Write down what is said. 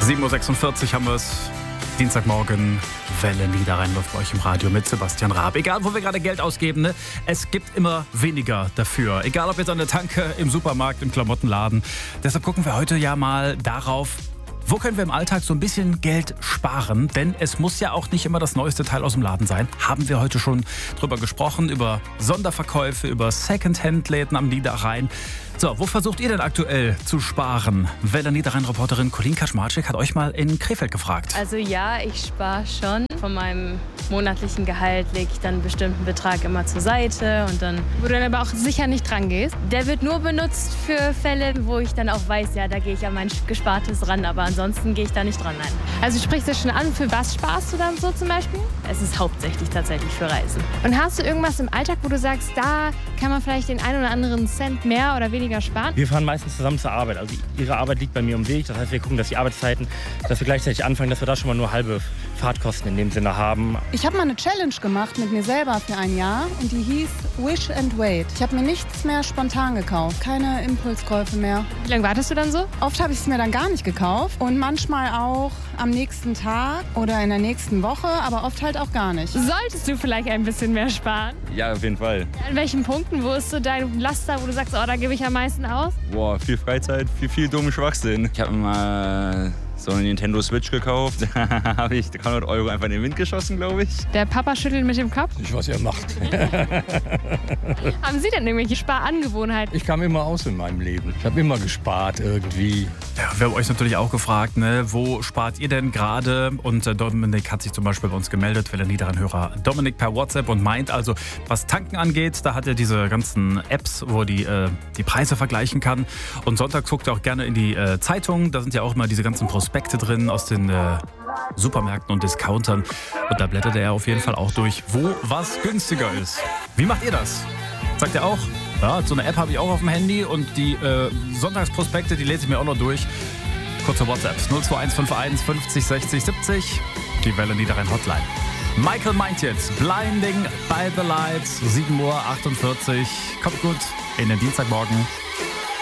7.46 Uhr haben wir es. Dienstagmorgen, Welle Niederrhein läuft bei euch im Radio mit Sebastian Raab. Egal, wo wir gerade Geld ausgeben, ne? Es gibt immer weniger dafür. Egal, ob jetzt an der Tanke, im Supermarkt, im Klamottenladen. Deshalb gucken wir heute ja mal darauf, wo können wir im Alltag so ein bisschen Geld sparen? Denn es muss ja auch nicht immer das neueste Teil aus dem Laden sein. Haben wir heute schon drüber gesprochen, über Sonderverkäufe, über Secondhand-Läden am Niederrhein. So, wo versucht ihr denn aktuell zu sparen? Welle Niederrhein-Reporterin Colleen Kaczmarczyk hat euch mal in Krefeld gefragt. Also ja, ich spare schon. Von meinem monatlichen Gehalt lege ich dann einen bestimmten Betrag immer zur Seite und dann, wo du dann aber auch sicher nicht dran gehst. Der wird nur benutzt für Fälle, wo ich dann auch weiß, ja, da gehe ich an mein Gespartes ran, aber ansonsten gehe ich da nicht dran, nein. Also du sprichst ja schon an, für was sparst du dann so zum Beispiel? Es ist hauptsächlich tatsächlich für Reisen. Und hast du irgendwas im Alltag, wo du sagst, da kann man vielleicht den einen oder anderen Cent mehr oder weniger sparen? Wir fahren meistens zusammen zur Arbeit. Also ihre Arbeit liegt bei mir im Weg. Das heißt, wir gucken, dass die Arbeitszeiten, dass wir gleichzeitig anfangen, dass wir da schon mal nur halbe Fahrtkosten in dem Sinne haben. Ich habe mal eine Challenge gemacht mit mir selber für ein Jahr und die hieß Wish and Wait. Ich habe mir nichts mehr spontan gekauft, keine Impulskäufe mehr. Wie lange wartest du dann so? Oft habe ich es mir dann gar nicht gekauft und manchmal auch am nächsten Tag oder in der nächsten Woche, aber oft halt auch gar nicht. Solltest du vielleicht ein bisschen mehr sparen? Ja, auf jeden Fall. An welchen Punkten? Wo ist so dein Laster, wo du sagst, oh, da gebe ich am meisten aus? Boah, viel Freizeit, viel dummen Schwachsinn. Ich habe mir mal so eine Nintendo Switch gekauft. Da habe ich 300 € einfach in den Wind geschossen, glaube ich. Der Papa schüttelt mit dem Kopf. Ich weiß, was er macht. Haben Sie denn irgendwelche Sparangewohnheiten? Ich kam immer aus in meinem Leben. Ich habe immer gespart irgendwie. Ja, wir haben euch natürlich auch gefragt, ne, wo spart ihr denn gerade? Und Dominik hat sich zum Beispiel bei uns gemeldet, Welle Niederrhein-Hörer Dominik per WhatsApp und meint also, was Tanken angeht, da hat er diese ganzen Apps, wo er die Preise vergleichen kann. Und sonntags guckt er auch gerne in die Zeitung, da sind ja auch immer diese ganzen Prospekte drin aus den Supermärkten und Discountern. Und da blättert er auf jeden Fall auch durch, wo was günstiger ist. Wie macht ihr das? Sagt ihr auch? Ja, so eine App habe ich auch auf dem Handy und die Sonntagsprospekte, die lese ich mir auch noch durch. Kurze WhatsApps 02151 50 60 70, die Welle Niederrhein Hotline. Michael meint jetzt Blinding by the Lights, 7.48 Uhr. Kommt gut in den Dienstagmorgen.